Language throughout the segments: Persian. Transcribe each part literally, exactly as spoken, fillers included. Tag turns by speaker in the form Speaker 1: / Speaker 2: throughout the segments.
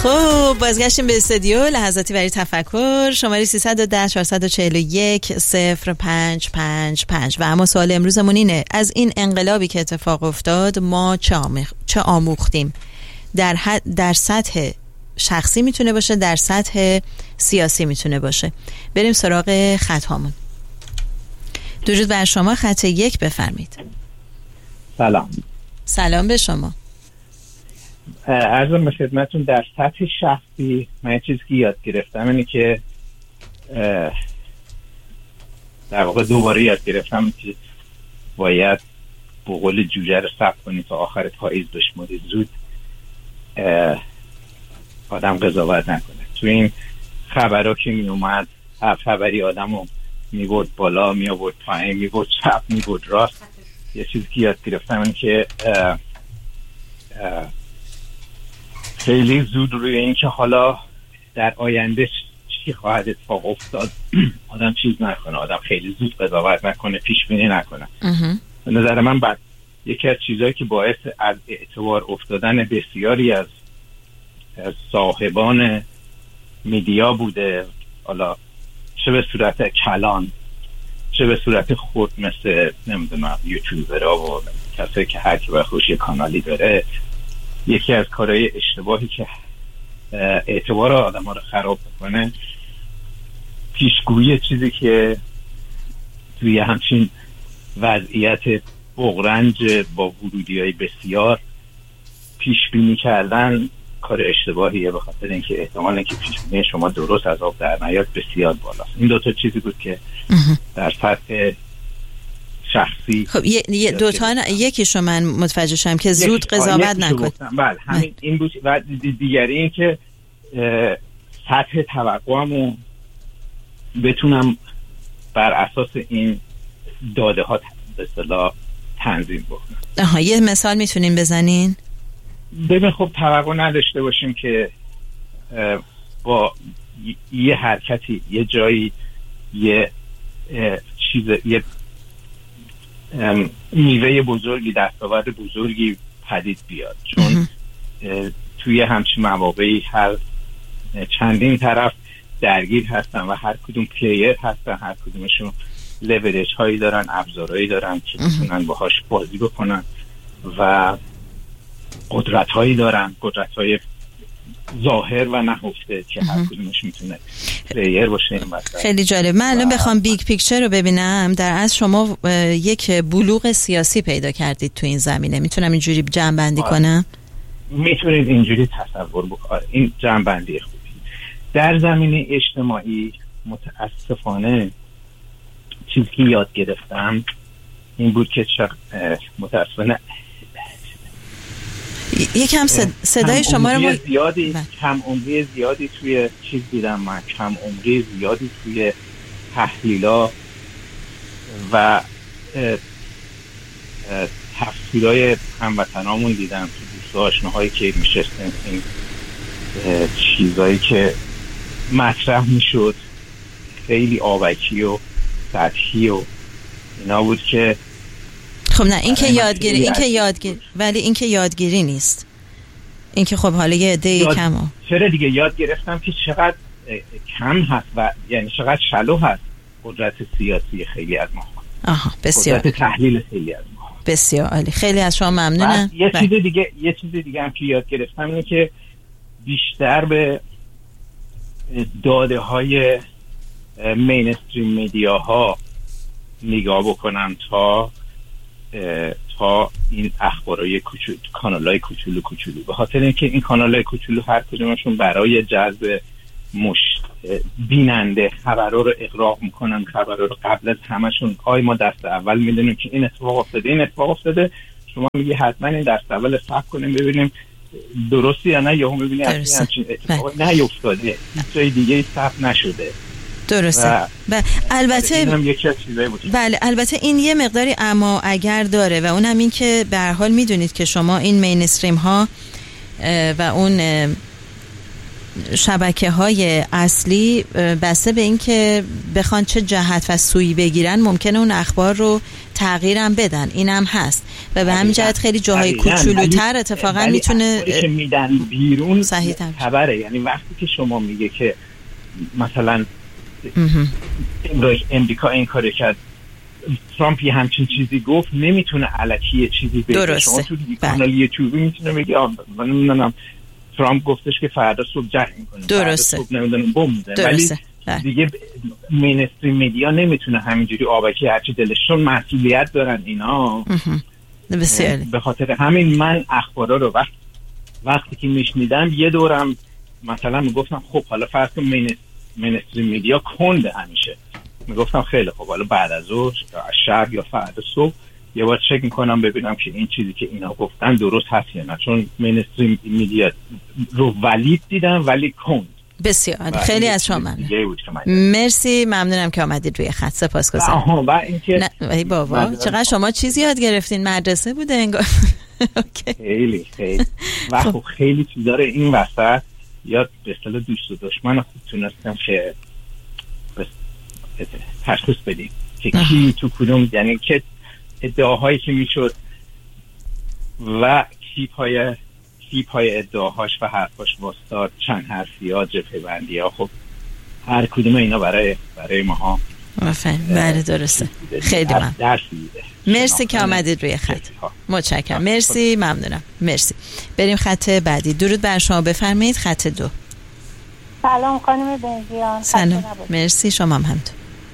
Speaker 1: خب بازگشتیم به استودیو لحظاتی برای تفکر. شماره سیصد و ده چهارصد و چهل و یک صفر پنج پنج پنج. و اما سوال امروزمون اینه: از این انقلابی که اتفاق افتاد ما چه, آمخ... چه آموختیم؟ در, حد... در سطح شخصی میتونه باشه، در سطح سیاسی میتونه باشه. بریم سراغ خط هامون. درود بر شما. خط یک بفرمید.
Speaker 2: سلام.
Speaker 1: سلام به شما.
Speaker 2: عرضم به خدمتون در سطح شخصی من یه چیزی که یاد گرفتم اینه که در واقع دوباره یاد گرفتم که باید به قول جوجه رو صبر کنی تا آخر پاییز بشماری، زود آدم قضاوت نکنه. تو این خبرها که می اومد هر خبری آدم رو می برد بالا، می آورد پایین، می برد چپ، می برد راست. یه چیزی که یاد گرفتم اینه که اه اه خیلی زود روی این که حالا در آینده چی خواهد اتفاق افتاد آدم چیز نکنه، آدم خیلی زود قضاوت نکنه، پیش بینی نکنه. به نظر من بعد یکی از چیزهایی که باعث از اعتبار افتادن بسیاری از صاحبان میدیا بوده، حالا چه به صورت کلان چه به صورت خود مثل نمیدونم یوتیوبرها و کسایی که هر کی با خوش کانالی داره، یکی از کارهای اشتباهی که اعتبار آدم ها رو خراب میکنه پیشگویی چیزی که توی همچین وضعیت بغرنج با ورودی های بسیار پیش بینی کردن کار اشتباهیه، به خاطر اینکه احتمال اینکه پیش بینی شما درست از آب در نیاد بسیار بالاست. این دو تا چیزی بود که در سطح شخصی.
Speaker 1: خب یه دو تا یکیشو من متوجه شدم که زود قضاوت نکن.
Speaker 2: بله همین این بود. و دیگری این که سطح توقعمو بتونم بر اساس این داده ها به اصطلاح تنظیم بکنم.
Speaker 1: آها یه مثال میتونین بزنین؟
Speaker 2: ببین خب توقع نداشته باشیم که با یه حرکتی یه جایی یه چیز یه میوه بزرگی دستاورد بزرگی پدید بیاد، چون توی همچین مواقعی هر چندین طرف درگیر هستن و هر کدوم پلیر هستن، هر کدومشون لورج هایی دارن، ابزارهایی دارن که میتونن باهاش بازی بکنن و قدرت هایی دارن، قدرت های ظاهر و نهفته که هر کدومش میتونه پلیر باشه. این مثلا
Speaker 1: خیلی جالب. من الان بخوام بیگ پیکچر رو ببینم، در از شما یک بلوغ سیاسی پیدا کردید تو این زمینه، میتونم اینجوری جمع بندی کنم؟
Speaker 2: میتونید اینجوری تصور بکنید. این جمع بندی خوبی. در زمینه اجتماعی متاسفانه چیزی که یاد گرفتم این بود که متاسفانه
Speaker 1: یکم صدای شما رو
Speaker 2: ما زیادی کم عمری زیادی توی چیز دیدم، من کم عمری زیادی توی تحلیلا و تفسیرهای هموطنامون دیدم، تو دوست آشناهایی که میشستن این چیزایی که مطرح میشد خیلی آبکی و سطحی و اینا بود که
Speaker 1: خب نه این که یادگیری این که یادگیری ولی این که یادگیری نیست. این که خب حالا یه عده
Speaker 2: یاد...
Speaker 1: کمه.
Speaker 2: چرا دیگه یاد گرفتم که چقدر کم هست و یعنی چقدر شلو هست قدرت سیاسی خیلی از ما.
Speaker 1: آها بسیار.
Speaker 2: قدرت تحلیل خیلی از ما.
Speaker 1: بسیار عالی. خیلی از شما ممنونم.
Speaker 2: یه چیز دیگه یه چیز دیگه هم که یاد گرفتم اینه که بیشتر به داده های مینستریم میدیاها نگاه بکنم تا تا این اخبارای کوچولو، کانالای کوچولو کوچولو، به خاطر اینکه این کانالای کوچولو هر کدومشون برای جذب مش بیننده خبرها رو اغراق میکنن، خبرها رو قبل از همشون آی ما دست اول میدونیم که این اتفاق افتاده این اتفاق افتاده، شما میگی حتما این دست اول صبر کنیم ببینیم درستی یا نه، یهو میبینی اصلا همچین اتفاقی نیفتاده، هیچ جای دیگه ثبت نشده.
Speaker 1: درسته. و البته بله البته این یه مقداری اما اگر داره و اونم این که به هر حال میدونید که شما این مینستریم ها و اون شبکه های اصلی بسته به این که بخوان چه جهت و سویی بگیرن ممکنه اون اخبار رو تغییرم بدن، اینم هست و به همین جهت خیلی جاهای کوچولوتر اتفاقا میتونه
Speaker 2: که میدن بیرون
Speaker 1: صحیح
Speaker 2: خبره. یعنی وقتی که شما میگه که مثلا امریکا این کار کرد، ترامپ یه همچین چیزی گفت، نمیتونه الکی چیزی بگه. شما تو کانال یوتیوبی میتونه بگه من نمیدونم ترامپ گفتش که فردا صبح جنگ میکنه،
Speaker 1: درسته،
Speaker 2: صبح نمیدونم بم میزنه، ولی دیگه مینستریم مدیا نمیتونه همینجوری آبکی هرچی دلشون، مسئولیت دارن اینا.
Speaker 1: بسیار.
Speaker 2: به خاطر همین من اخبارا رو وقت وقتی که میشنیدم یه دورم مثلا میگفتم خب حالا فرض کن مینستریم مدیا کنده همیشه، میگفتم خیلی خب حالا بعد از ظهر یا شب یا فردا صبح یه بار چک میکنم ببینم که این چیزی که اینا گفتن درست هست یا نه، چون مینستریم مدیا رو ولید دیدم ولی کند.
Speaker 1: بسیار خیلی از شما ممنون. مرسی، ممنونم که آمدید روی خط. سپاسگزارم.
Speaker 2: و اینکه
Speaker 1: ای بابا چقدر شما چیزی یاد گرفتین، مدرسه بوده انگار.
Speaker 2: خیلی خیلی و خب خیلی چیزا رو این وسط یاد به اصطلاح دوست و دشمن خوب تونستم که تشخیص بدیم که کی تو کدوم، یعنی که ادعاهایی که میشد و کی پای کی پای ادعاهاش و حرفاش واسطاد، چند حرفی ها، جبهه بندی ها، خب هر کدوم اینا برای برای ماها
Speaker 1: بله درسته. خیلی ممنون،
Speaker 2: درسی میده.
Speaker 1: مرسی که آمدید روی خط. متشکرم، مرسی، ممنونم، مرسی. بریم خط بعدی. درود بر شما، بفرمایید. خط دو.
Speaker 3: سلام خانم بنزیان.
Speaker 1: سلام، مرسی، شما هم همینطور.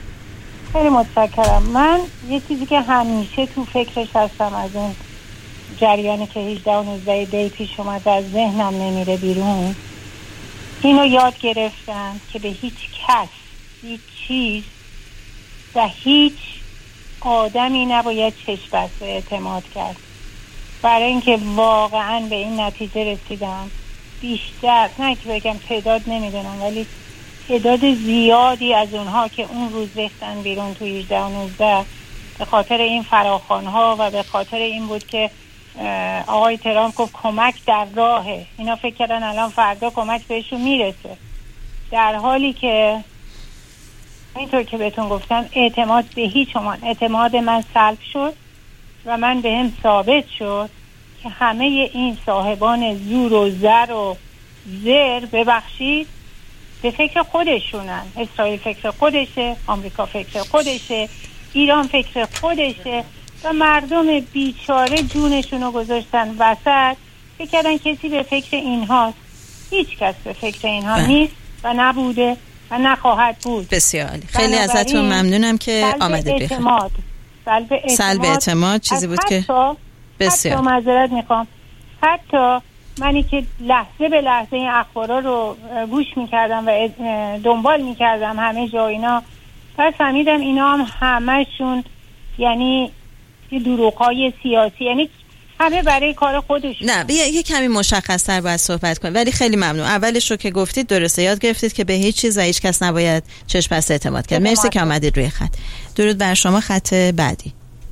Speaker 3: خیلی متشکرم. من یه چیزی که همیشه تو فکرش هستم از اون جریانی که هجده و نوزده دی پیش اومد از ذهنم نمیره بیرون، اینو یاد گرفتم که به هیچ کس، هیچ چیز و هیچ آدمی نباید چشم بسته اعتماد کرد. برای اینکه واقعا به این نتیجه رسیدم، بیشتر نه که بگم تعداد نمیدونم ولی تعداد زیادی از اونها که اون روز ریختن بیرون تو هجده و نوزده به خاطر این فراخوان‌ها و به خاطر این بود که آقای ترامپ گفت کمک در راهه، اینا فکر کردن الان فردا کمک بهشون میرسه، در حالی که اینطور که بهتون گفتم اعتماد به هیچ عنوان، اعتماد من سلب شد و من به هم ثابت شد که همه این صاحبان زور و زر و زر ببخشید به فکر خودشونن. اسرائیل فکر خودشه، آمریکا فکر خودشه، ایران فکر خودشه و مردم بیچاره جونشونو گذاشتن وسط، فکر کردن کسی به فکر اینهاست. هیچ کس به فکر اینها نیست و نبوده و نخواهد بود.
Speaker 1: بسیار خیلی ازتون ممنونم که آمدید.
Speaker 3: اعتماد سلب اعتماد
Speaker 1: سلب اعتماد چیزی بود که بسیار
Speaker 3: حتی معذرت میخوام، حتی منی که لحظه به لحظه این اخبارا رو گوش میکردم و دنبال میکردم همه جا اینا، پس فهمیدم اینا هم همشون یعنی دروغ‌های سیاسی، یعنی همه برای کار خودشون.
Speaker 1: نه بیا یه کمی مشخص‌تر باید صحبت کنیم، ولی خیلی ممنون. اولش رو که گفتید درسته، یاد گرفتید که به هیچ چیز و هیچ کس نباید چشم بسته اعتماد کرد. مرسی که آمدید روی خط. درود بر شما. خط بعدی.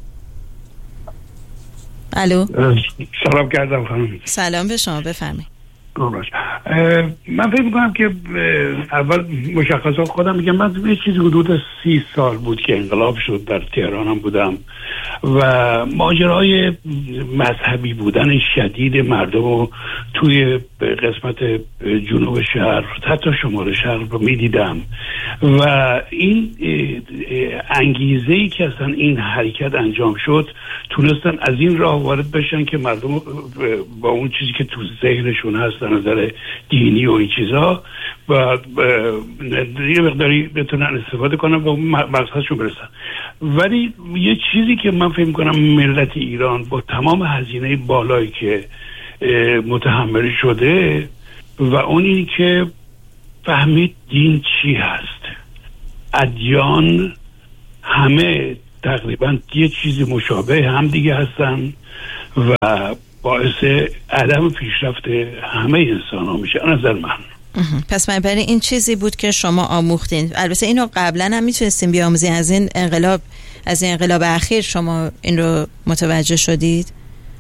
Speaker 1: الو.
Speaker 4: سلام کردم خانم.
Speaker 1: سلام به شما، بفرمایید.
Speaker 4: من فکر میکنم که اول مشخصات خودم میگم، من یه چیزی حدود سی سال بود که انقلاب شد، در تهرانم بودم و ماجرای مذهبی بودن شدید مردم رو توی قسمت جنوب شهر حتی شمال شهر رو میدیدم و این انگیزه‌ای که اصلا این حرکت انجام شد تونستن از این راه وارد بشن که مردم با اون چیزی که تو ذهنشون هست در نظر دینی و این چیزا و یه مقداری بتونن استفاده کنن و مقصدشون برسن. ولی یه چیزی که من فکر کنم ملت ایران با تمام هزینه بالایی که متحمل شده و اون این که فهمید دین چی هست. ادیان همه تقریبا یه چیزی مشابه هم دیگه هستن و باعث عدم پیشرفت همه انسان ها میشه نظر من.
Speaker 1: پس من برای این چیزی بود که شما آموختین. البته اینو قبلا هم میتونستیم بیاموزین، از این انقلاب از این انقلاب اخیر شما این رو متوجه شدید؟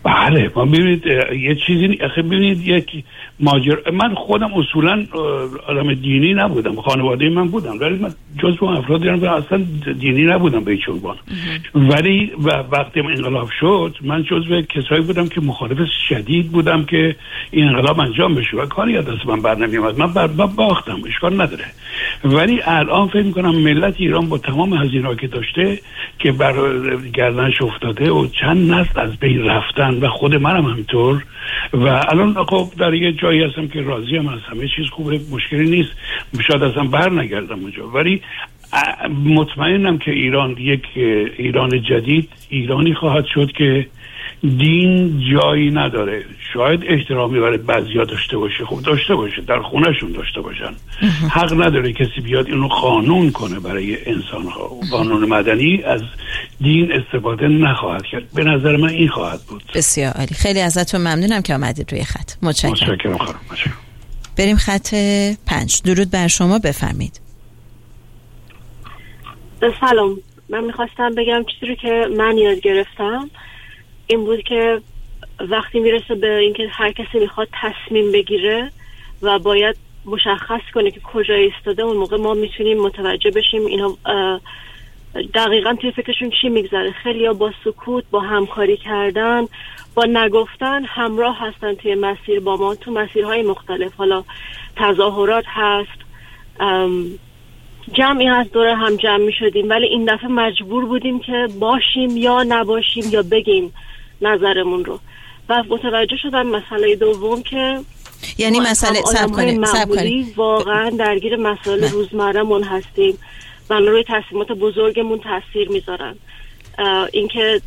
Speaker 4: بله ما ببینید یه چیزی آخه ببینید یک ماجرا، من خودم اصولا آدم دینی نبودم، خانواده من بودم ولی من جزو افرادی هم اصلا دینی نبودم به هیچ عنوان، ولی و وقتی انقلاب شد من جزو کسایی بودم که مخالف شدید بودم که این انقلاب انجام بشه و کاری از دست من بر نمیومد، من بر باختم، اشکال نداره. ولی الان فکر میکنم ملت ایران با تمام هزینه‌ای که داشته که بر گردنش افتاده و چند نسل از بین رفتن و خود منم همینطور و الان خب در یه جایی هستم که راضی هم هستم، همه چیز خوبه، مشکلی نیست، شاید اصلا بر نگردم اونجا، ولی مطمئنم که ایران یک ایران جدید ایرانی خواهد شد که دین جایی نداره. شاید احترامی برای بعضیا داشته باشه، خب داشته باشه، در خونهشون داشته باشن، حق نداره کسی بیاد اینو قانون کنه برای انسان‌ها. قانون مدنی از دین استفاده نخواهد کرد، به نظر من این خواهد بود.
Speaker 1: بسیار عالی، خیلی ازتون ممنونم که آمدید روی خط. متشکرم.
Speaker 4: متشکرم خانم.
Speaker 1: بریم خط پنج. درود بر شما، بفرمایید.
Speaker 5: سلام، من میخواستم بگم چیزی رو که من یاد گرفتم این بود که وقتی میرسه به اینکه هر کسی میخواد تصمیم بگیره و باید مشخص کنه که کجا ایستاده، اون موقع ما میتونیم متوجه بشیم اینا دقیقاً توی فکرشون چی میگذره. خیلی‌ها با سکوت، با همکاری کردن، با نگفتن همراه هستن توی مسیر با ما، تو مسیرهای مختلف. حالا تظاهرات هست، جمعی هست دور هم جمع می شدیم، ولی این دفعه مجبور بودیم که باشیم یا نباشیم یا بگیم نظرمون رو. و متوجه شدم مسئله دوم که
Speaker 1: یعنی مسئله سب کنید سب کنید
Speaker 5: واقعا درگیر مسائل روزمره‌مون هستیم و روی تصمیمات بزرگمون تاثیر میذارن. اینکه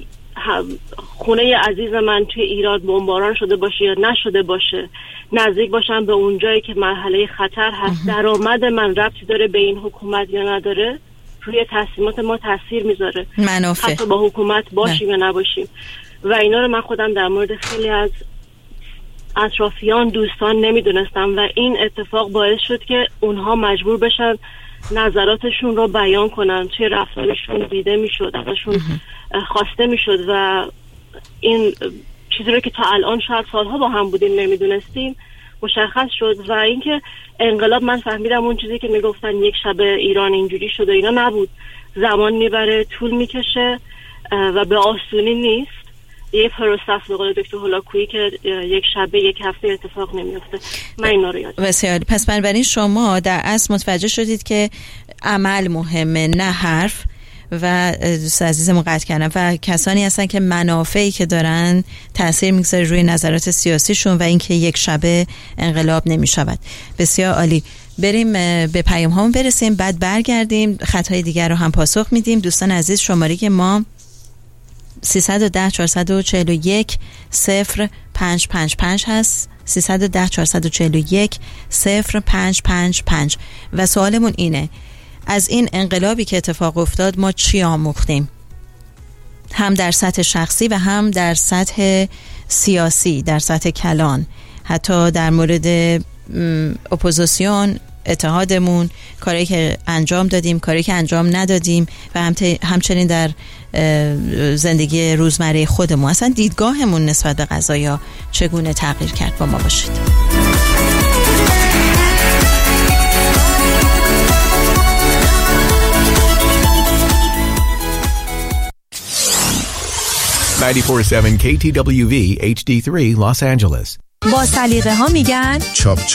Speaker 5: خونه عزیز من توی ایران بمباران شده باشه یا نشده باشه، نزدیک باشم به اون جایی که مرحله خطر هست، درآمد من ربطی داره به این حکومت یا نداره، روی تصمیمات ما تاثیر میذاره،
Speaker 1: منافع.
Speaker 5: حتی با حکومت باشیم نه. یا نباشیم. و اینا رو من خودم در مورد خیلی از اطرافیان، دوستان نمیدونستم و این اتفاق باعث شد که اونها مجبور بشن نظراتشون رو بیان کنن، توی رفتارشون دیده میشد، ازشون خواسته میشد و این چیزی رو که تا الان شاید سالها با هم بودیم نمیدونستیم مشخص شد. و اینکه انقلاب، من فهمیدم اون چیزی که میگفتن یک شب ایران اینجوری شد و اینا نبود، زمان میبره، طول میکشه و به آسونی نیست، یه پروسس به قول دکتر هولاکویی که یک شبه یک هفته اتفاق نمیفته. من اینا رو یاد
Speaker 1: بسیار. پس بنابراین شما در اصل متوجه شدید که عمل مهمه نه حرف و دوست عزیزمون قطع کردم و کسانی هستن که منافعی که دارن تأثیر میگذاره روی نظرات سیاسیشون و اینکه یک شبه انقلاب نمیشود. بسیار عالی. بریم به پیام هامون برسیم، بعد برگردیم خطهای دیگر رو هم پاسخ میدیم. دوستان عزیز، شماره که ما سیصد و ده چهارصد و چهل و یک صفر پنج پنج پنج هست، سیصد و ده چهارصد و چهل و یک صفر پنج پنج پنج و سوالمون اینه: از این انقلابی که اتفاق افتاد ما چی آموختیم؟ هم در سطح شخصی و هم در سطح سیاسی، در سطح کلان، حتی در مورد اپوزیسیون، اتحادمون، کاری که انجام دادیم، کاری که انجام ندادیم و همچنین در زندگی روزمره خودمون، اصلا دیدگاهمون نسبت به قضایا چگونه تغییر کرد. با ما باشید.
Speaker 6: نود و چهار ممیز هفت کی تی دبلیو وی اچ دی سه Los Angeles.
Speaker 7: با سلیقه ها میگن
Speaker 6: چاپ